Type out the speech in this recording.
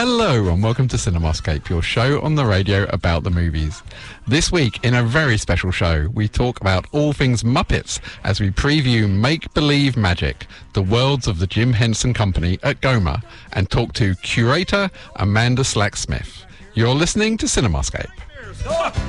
Hello and welcome to Cinemascape, your show on the radio about the movies. This week, in a very special show, we talk about all things Muppets as we preview Make Believe Magic, the worlds of the Jim Henson Company at Goma, and talk to curator Amanda Slack-Smith. You're listening to Cinemascape.